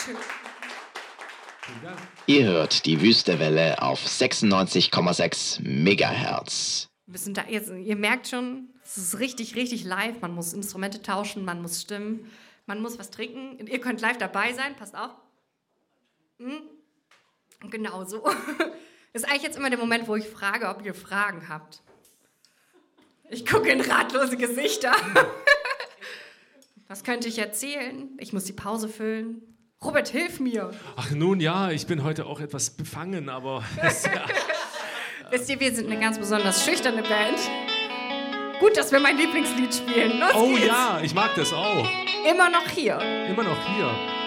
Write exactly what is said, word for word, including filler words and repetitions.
Dankeschön. Ihr hört die Wüstewelle auf sechsundneunzig Komma sechs Megahertz. Wir sind da jetzt, ihr merkt schon, es ist richtig, richtig live. Man muss Instrumente tauschen, man muss stimmen, man muss was trinken. Ihr könnt live dabei sein, passt auf. Hm? Genau so. Das ist eigentlich jetzt immer der Moment, wo ich frage, ob ihr Fragen habt. Ich gucke in ratlose Gesichter. Was könnte ich erzählen? Ich muss die Pause füllen. Robert, hilf mir. Ach nun ja, ich bin heute auch etwas befangen, aber... Es, ja. Wisst ihr, wir sind eine ganz besonders schüchterne Band. Gut, dass wir mein Lieblingslied spielen. Los oh geht's. Ja, ich mag das auch. Immer noch hier. Immer noch hier.